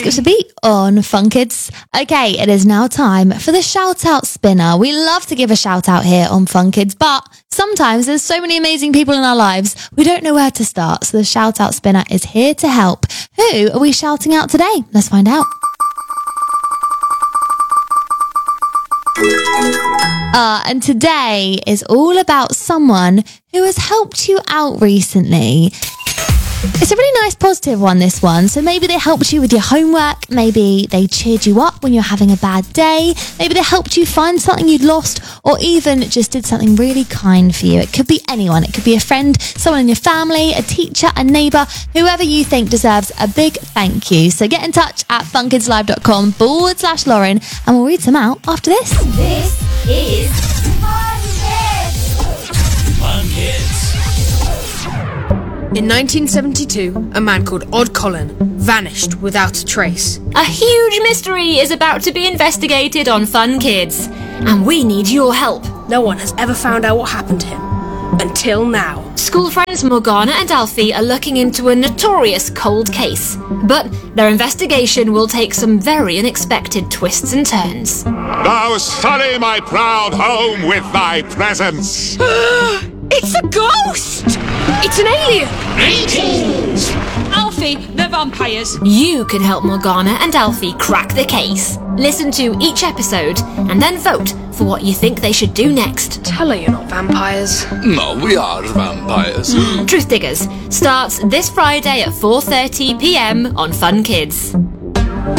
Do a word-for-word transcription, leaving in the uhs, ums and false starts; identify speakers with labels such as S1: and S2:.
S1: skipped a beat on Fun Kids. Okay, it is now time for the shout out spinner. We love to give a shout out here on Fun Kids, but sometimes there's so many amazing people in our lives, we don't know where to start. So the shout out spinner is here to help. Who are we shouting out today? Let's find out. Uh, and today is all about someone who has helped you out recently. It's a really nice positive one, this one. So maybe they helped you with your homework. Maybe they cheered you up when you're having a bad day. Maybe they helped you find something you'd lost, or even just did something really kind for you. It could be anyone. It could be a friend, someone in your family, a teacher, a neighbour, whoever you think deserves a big thank you. So get in touch at funkidslive.com forward slash Lauren and we'll read some out after this.
S2: This is Fun Kids.
S3: Fun Kids.
S4: In nineteen seventy-two, a man called Odd Colin vanished without a trace.
S5: A huge mystery is about to be investigated on Fun Kids, and we need your help.
S4: No one has ever found out what happened to him. Until now.
S5: School friends Morgana and Alfie are looking into a notorious cold case, but their investigation will take some very unexpected twists and turns.
S6: Thou sully my proud home with thy presence.
S4: It's a ghost! It's an alien!
S3: Greetings!
S7: Alfie, they're vampires.
S5: You can help Morgana and Alfie crack the case. Listen to each episode and then vote for what you think they should do next.
S4: Tell her you're not vampires.
S3: No, we are vampires.
S5: Truth Diggers starts this Friday at four thirty p m on Fun Kids.